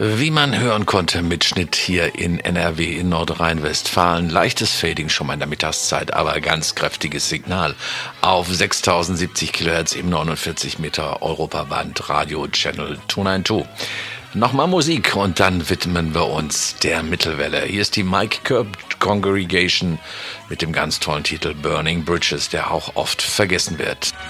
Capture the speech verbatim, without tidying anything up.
Wie man hören konnte, Mitschnitt hier in N R W in Nordrhein-Westfalen. Leichtes Fading schon mal in der Mittagszeit, aber ganz kräftiges Signal auf sechstausendsiebzig Kilohertz im neunundvierzig Meter Europaband Radio Channel zweihunderzweiundneunzig. Nochmal Musik und dann widmen wir uns der Mittelwelle. Hier ist die Mike Curb Congregation mit dem ganz tollen Titel Burning Bridges, der auch oft vergessen wird.